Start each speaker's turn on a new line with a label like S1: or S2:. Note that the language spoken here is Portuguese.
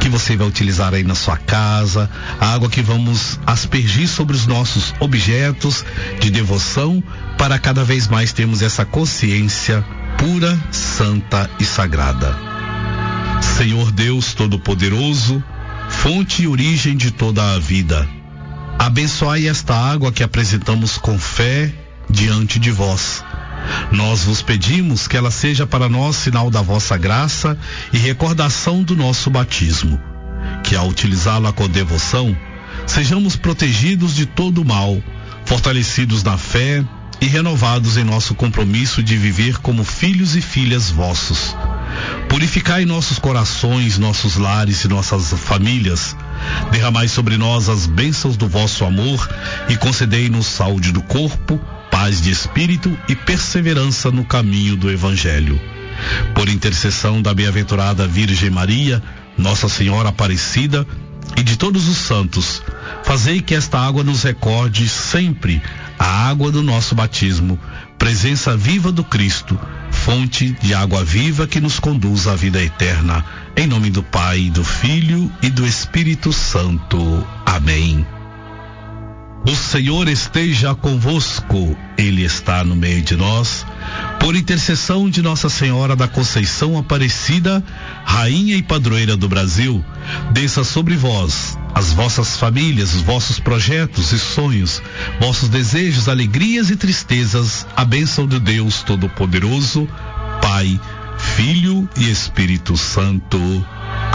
S1: que você vai utilizar aí na sua casa, a água que vamos aspergir sobre os nossos objetos de devoção, para cada vez mais termos essa consciência pura, santa e sagrada. Senhor Deus Todo-Poderoso, fonte e origem de toda a vida, abençoai esta água que apresentamos com fé diante de vós. Nós vos pedimos que ela seja para nós sinal da vossa graça e recordação do nosso batismo, que ao utilizá-la com devoção, sejamos protegidos de todo o mal, fortalecidos na fé e renovados em nosso compromisso de viver como filhos e filhas vossos. Purificai nossos corações, nossos lares e nossas famílias. Derramai sobre nós as bênçãos do vosso amor e concedei-nos saúde do corpo, paz de espírito e perseverança no caminho do Evangelho. Por intercessão da bem-aventurada Virgem Maria, Nossa Senhora Aparecida e de todos os santos, fazei que esta água nos recorde sempre a água do nosso batismo, presença viva do Cristo, fonte de água viva que nos conduz à vida eterna. Em nome do Pai, do Filho e do Espírito Santo. Amém. O Senhor esteja convosco, Ele está no meio de nós. Por intercessão de Nossa Senhora da Conceição Aparecida, Rainha e Padroeira do Brasil, desça sobre vós, as vossas famílias, os vossos projetos e sonhos, vossos desejos, alegrias e tristezas, a bênção de Deus Todo-Poderoso, Pai, Filho e Espírito Santo.